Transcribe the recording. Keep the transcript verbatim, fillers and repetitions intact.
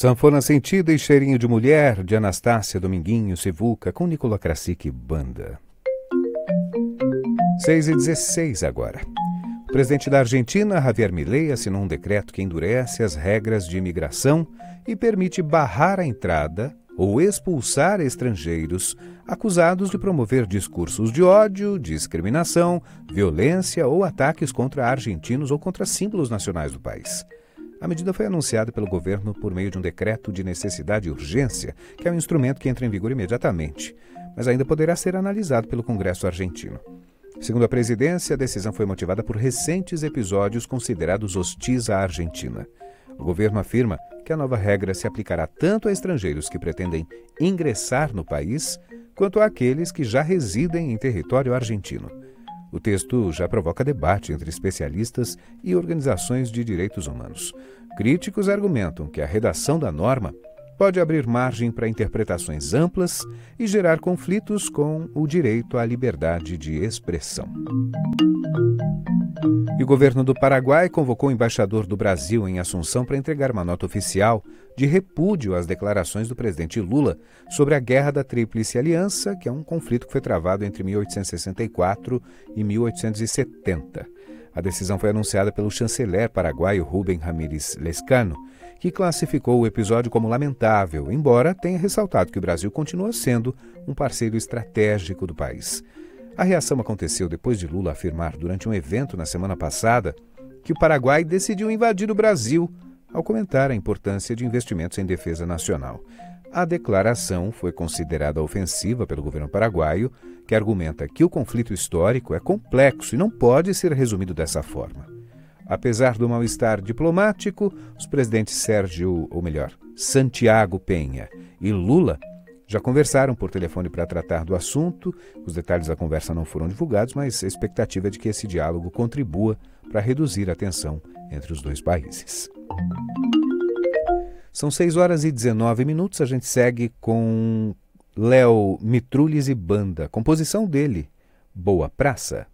Sanfona Sentida e Cheirinho de Mulher, de Anastácia, Dominguinho, Sivuca, com Nicola Krasik Banda. seis e dezesseis agora. O presidente da Argentina, Javier Milei, assinou um decreto que endurece as regras de imigração e permite barrar a entrada ou expulsar estrangeiros acusados de promover discursos de ódio, discriminação, violência ou ataques contra argentinos ou contra símbolos nacionais do país. A medida foi anunciada pelo governo por meio de um decreto de necessidade e urgência, que é um instrumento que entra em vigor imediatamente, mas ainda poderá ser analisado pelo Congresso argentino. Segundo a presidência, a decisão foi motivada por recentes episódios considerados hostis à Argentina. O governo afirma que a nova regra se aplicará tanto a estrangeiros que pretendem ingressar no país, quanto àqueles que já residem em território argentino. O texto já provoca debate entre especialistas e organizações de direitos humanos. Críticos argumentam que a redação da norma pode abrir margem para interpretações amplas e gerar conflitos com o direito à liberdade de expressão. E o governo do Paraguai convocou o embaixador do Brasil em Assunção para entregar uma nota oficial de repúdio às declarações do presidente Lula sobre a Guerra da Tríplice Aliança, que é um conflito que foi travado entre mil oitocentos e sessenta e quatro e mil oitocentos e setenta. A decisão foi anunciada pelo chanceler paraguaio Rubem Ramírez Lezcano, que classificou o episódio como lamentável, embora tenha ressaltado que o Brasil continua sendo um parceiro estratégico do país. A reação aconteceu depois de Lula afirmar durante um evento na semana passada que o Paraguai decidiu invadir o Brasil, ao comentar a importância de investimentos em defesa nacional. A declaração foi considerada ofensiva pelo governo paraguaio, que argumenta que o conflito histórico é complexo e não pode ser resumido dessa forma. Apesar do mal-estar diplomático, os presidentes Sérgio, ou melhor, Santiago Penha e Lula já conversaram por telefone para tratar do assunto. Os detalhes da conversa não foram divulgados, mas a expectativa é de que esse diálogo contribua para reduzir a tensão entre os dois países. São seis horas e dezenove minutos, a gente segue com Léo Mitrulhes e Banda, composição dele, Boa Praça.